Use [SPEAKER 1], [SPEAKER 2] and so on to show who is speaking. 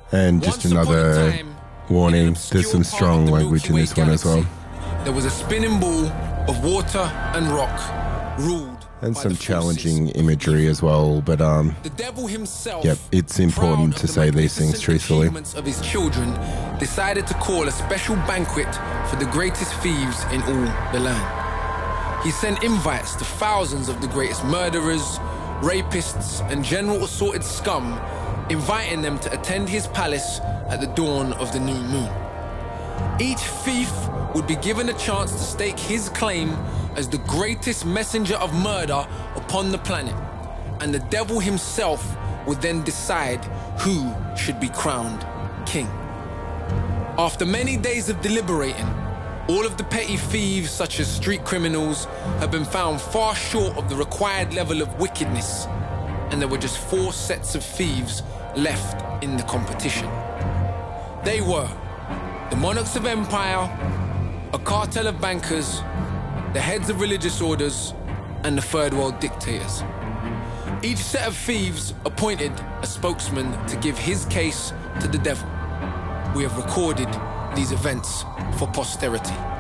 [SPEAKER 1] And just another warning, there's some strong language in this one as well.
[SPEAKER 2] There was a spinning ball of water and rock, ruled
[SPEAKER 1] and
[SPEAKER 2] by
[SPEAKER 1] some
[SPEAKER 2] the
[SPEAKER 1] challenging
[SPEAKER 2] forces
[SPEAKER 1] imagery as well, but
[SPEAKER 2] the devil himself,
[SPEAKER 1] yep, it's important to say these things truthfully.
[SPEAKER 2] Of his children, decided to call a special banquet for the greatest thieves in all the land. He sent invites to thousands of the greatest murderers, rapists, and general assorted scum, inviting them to attend his palace at the dawn of the new moon. Each thief would be given a chance to stake his claim as the greatest messenger of murder upon the planet, and the devil himself would then decide who should be crowned king. After many days of deliberating, all of the petty thieves, such as street criminals, have been found far short of the required level of wickedness, and there were just 4 sets of thieves left in the competition. They were the monarchs of empire, a cartel of bankers, the heads of religious orders, and the third world dictators. Each set of thieves appointed a spokesman to give his case to the devil. We have recorded these events for posterity.